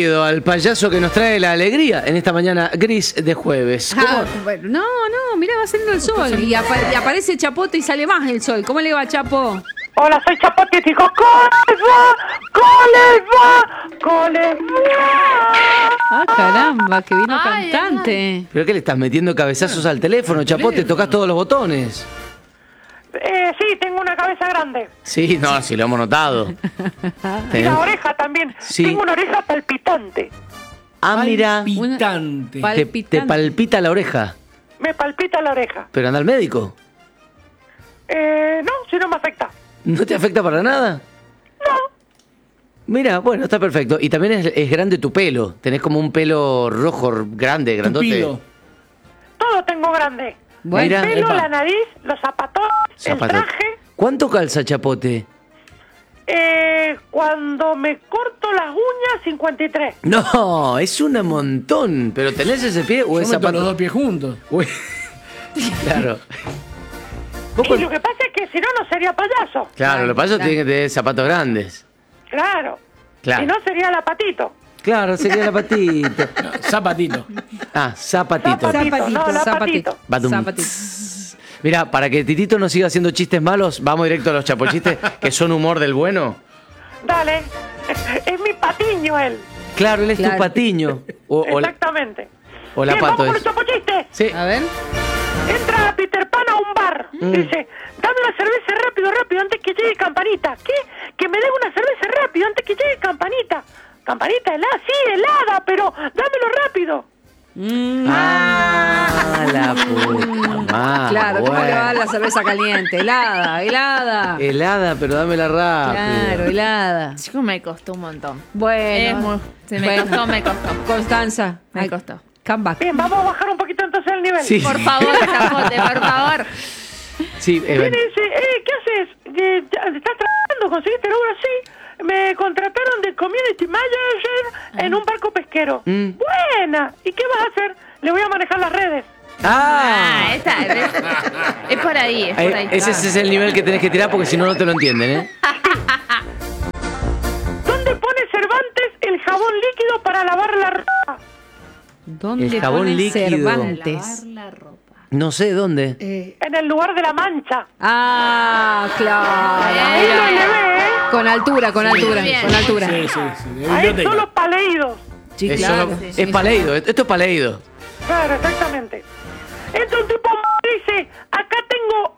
Toledo, al payaso que nos trae la alegría en esta mañana gris de jueves. Bueno, no, mirá, va saliendo el sol. Y aparece Chapote y sale más el sol. ¿Cómo le va, Chapo? Hola, soy Chapote y digo, ¡Coles va! Ah, caramba, que vino cantante. ¿Pero qué le estás metiendo cabezazos al teléfono, Chapote? Tocás todos los botones. Sí, tengo una cabeza grande. Sí, no, sí lo hemos notado. Y la oreja también. Sí. Tengo una oreja palpitante. Ah, mira. Palpitante. Te palpita la oreja. Me palpita la oreja. ¿Pero anda al médico? No, si no me afecta. ¿No te afecta para nada? No. Mira, bueno, está perfecto. Y también es grande tu pelo. Tenés como un pelo rojo grande, grandote. Tupido. Todo tengo grande. Bueno, Mira. El pelo, Epa. la nariz, los zapatos, Zapato. el traje. ¿Cuánto calza, Chapote? Cuando me corto las uñas, 53. No, es un montón. ¿Pero tenés ese pie o Yo es meto zapato? los dos pies juntos. Uy. Claro. ¿Vos Y con- lo que pasa es que si no, no sería payaso. Claro, lo que pasa es que tiene que tener zapatos grandes. Claro. Claro. Si no, sería la patito. Claro, sería la patita. No, zapatito. Ah, zapatito. Zapatito. Badum. Zapatito. Mira, para que Titito no siga haciendo chistes malos, vamos directo a los chapochistes, que son humor del bueno. Dale. Es mi patiño él. Claro, él es Claro. tu patiño. O la Exactamente. o la Bien, pato vamos con es. los chapochistes. Sí. A ver. Entra Peter Pan a un bar. Dice, dame una cerveza rápido, antes que llegue Campanita. ¿Qué? Que me dé una cerveza rápido, antes que llegue Campanita. Campanita helada, sí, helada, pero dámelo rápido. Ah, la puta madre. Claro, ¿cómo bueno. le va a dar la cerveza caliente? Helada. Helada, pero dámela rápido. Claro, helada. Chicos, me costó un montón. Bueno. Me costó. Constanza. Me costó. Come back. Bien, vamos a bajar un poquito entonces el nivel. Sí. Por favor, Chapote, por favor. Sí, Viene y dice, ¿qué haces? ¿Estás trabajando? ¿Conseguiste el logro? Sí. Me contrataron de community manager en un barco pesquero. Buena. ¿Y qué vas a hacer? Le voy a manejar las redes. Ah, Esta es por ahí, es por ahí. ese es el nivel que tenés que tirar porque si no, no te lo entienden, ¿eh? ¿Dónde pone Cervantes el jabón líquido para lavar la ropa? ¿Dónde El jabón pone líquido. Cervantes? La ropa. No sé dónde. En el lugar de la mancha. Ah, claro. Ahí lo elevé, ¿eh? Con altura. bien. Sí, sí. De Ahí biblioteca. solo paleídos. Sí, Es claro. solo- es paleido, esto es paleido. Claro, exactamente. Entonces un tipo dice, acá tengo